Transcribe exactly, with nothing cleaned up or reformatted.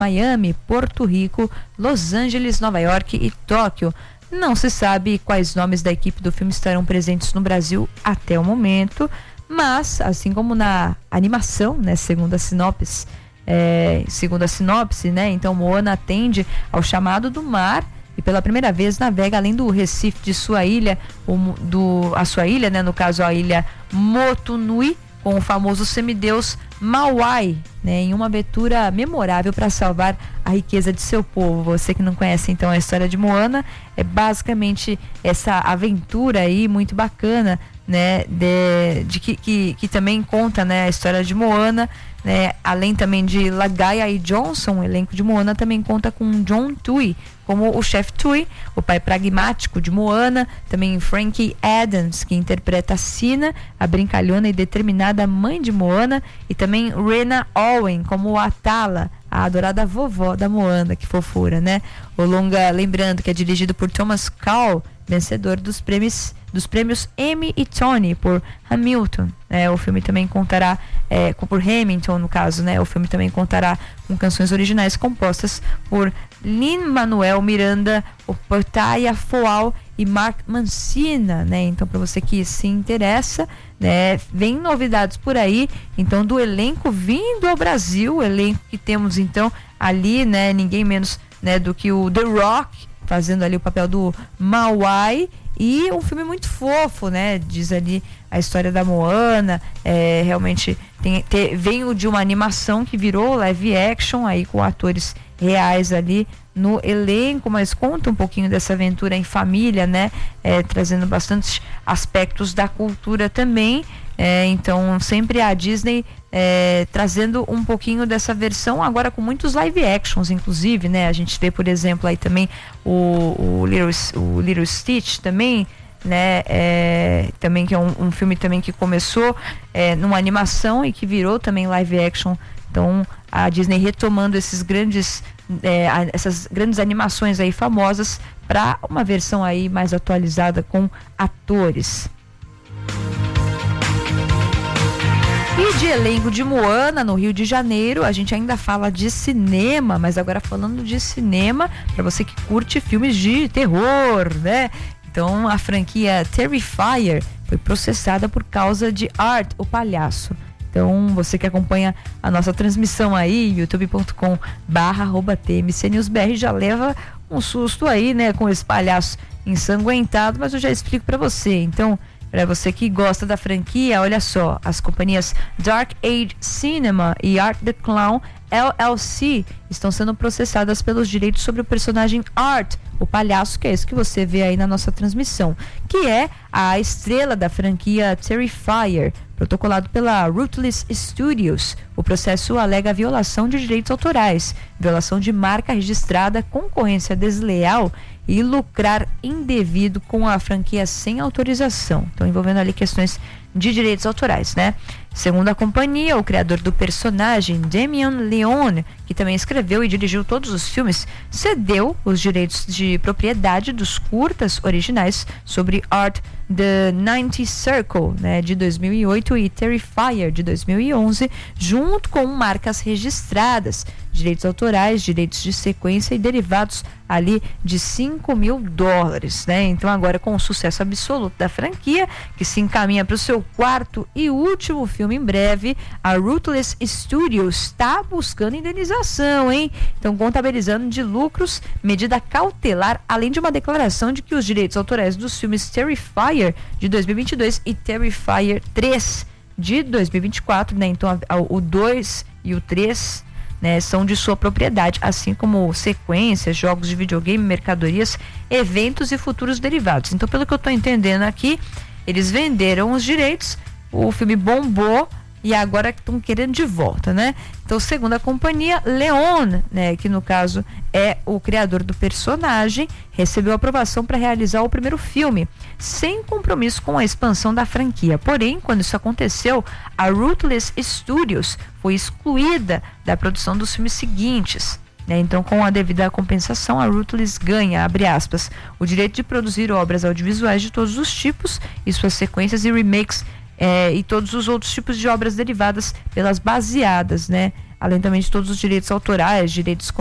Miami, Porto Rico, Los Angeles, Nova York e Tóquio. Não se sabe quais nomes da equipe do filme estarão presentes no Brasil até o momento, mas, assim como na animação, né, segundo a sinopse, é, segundo a sinopse, né, então Moana atende ao chamado do mar e pela primeira vez navega além do Recife de sua ilha, o, do, a sua ilha, né, no caso a ilha Motunui, com o famoso semideus Mauai, né, em uma aventura memorável para salvar a riqueza de seu povo. Você que não conhece então a história de Moana, é basicamente essa aventura aí muito bacana, né, de, de que, que, que também conta, né, a história de Moana, né, além também de Lagaya e Johnson. O elenco de Moana também conta com John Tui como o chefe Tui, o pai pragmático de Moana, também Frankie Adams, que interpreta a Sina, a brincalhona e determinada mãe de Moana, e também Rena Owen como a Atala, a adorada vovó da Moana. Que fofura, né? O longa, lembrando que é dirigido por Thomas Cowell, vencedor dos prêmios dos prêmios Emmy e Tony por Hamilton. É, o filme também contará é, por Hamilton, no caso, né? O filme também contará com canções originais compostas por Lin-Manuel Miranda, o Portaya Foal e Mark Mancina, né? Então, para você que se interessa, né, vem novidades por aí, então, do elenco vindo ao Brasil, o elenco que temos então ali, né, ninguém menos, né, do que o The Rock, fazendo ali o papel do Mauai, e um filme muito fofo, né? Diz ali a história da Moana, é, realmente tem, tem, veio de uma animação que virou live action, aí com atores reais ali no elenco, mas conta um pouquinho dessa aventura em família, né? É, trazendo bastantes aspectos da cultura também. É, então sempre a Disney é, trazendo um pouquinho dessa versão agora com muitos live actions, inclusive, né? A gente vê, por exemplo, aí também o, o, Little, o Little Stitch também, né? É, também que é um, um filme também que começou é, numa animação e que virou também live action. Então a Disney retomando esses grandes é, essas grandes animações aí famosas para uma versão aí mais atualizada com atores. E de elenco de Moana no Rio de Janeiro, a gente ainda fala de cinema, mas agora falando de cinema, para você que curte filmes de terror, né? Então a franquia Terrifier foi processada por causa de Art, o palhaço. Então você que acompanha a nossa transmissão aí, youtube ponto com barra arroba T M C News B R, já leva um susto aí, né, com esse palhaço ensanguentado, mas eu já explico para você. Então, para você que gosta da franquia, olha só, as companhias Dark Age Cinema e Art the Clown L L C estão sendo processadas pelos direitos sobre o personagem Art, o palhaço, que é esse que você vê aí na nossa transmissão, que é a estrela da franquia Terrifier, protocolado pela Ruthless Studios. O processo alega violação de direitos autorais, violação de marca registrada, concorrência desleal e lucrar indevido com a franquia sem autorização. Então, envolvendo ali questões de direitos autorais, né? Segundo a companhia, o criador do personagem, Damien Leone, que também escreveu e dirigiu todos os filmes, cedeu os direitos de propriedade dos curtas originais sobre Art The Ninth Circle, né, de dois mil e oito, e Terrifier, de dois mil e onze, junto com marcas registradas, direitos autorais, direitos de sequência e derivados ali de cinco mil dólares, né? Então agora, com o sucesso absoluto da franquia, que se encaminha para o seu quarto e último filme em breve, a Ruthless Studios está buscando indenização, hein? Então, contabilizando de lucros, medida cautelar, além de uma declaração de que os direitos autorais dos filmes Terrifier de dois mil e vinte e dois e Terrifier três de dois mil e vinte e quatro, né? Então a, a, o dois e o três, né, são de sua propriedade, assim como sequências, jogos de videogame, mercadorias, eventos e futuros derivados. Então, pelo que eu estou entendendo aqui, eles venderam os direitos, o filme bombou e agora estão querendo de volta, né? Então, segundo a companhia, Leone, né, que no caso é o criador do personagem, recebeu aprovação para realizar o primeiro filme, sem compromisso com a expansão da franquia. Porém, quando isso aconteceu, a Ruthless Studios foi excluída da produção dos filmes seguintes. Né? Então, com a devida compensação, a Ruthless ganha, abre aspas, o direito de produzir obras audiovisuais de todos os tipos e suas sequências e remakes, É, e todos os outros tipos de obras derivadas pelas baseadas, né, além também de todos os direitos autorais, direitos